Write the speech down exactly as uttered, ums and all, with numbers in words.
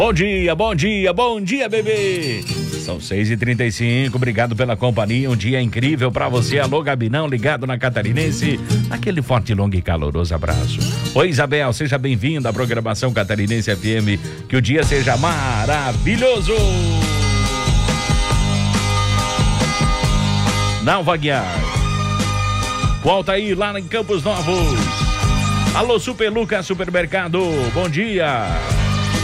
Bom dia, bom dia, bom dia, bebê. São seis e trinta e cinco, obrigado pela companhia, um dia incrível pra você. Alô, Gabinão, ligado na Catarinense, aquele forte, longo e caloroso abraço. Oi, Isabel, seja bem-vinda à programação Catarinense F M, que o dia seja maravilhoso. Nalva Guiar, o Altair lá em Campos Novos. Alô, Super Lucas Supermercado, bom dia.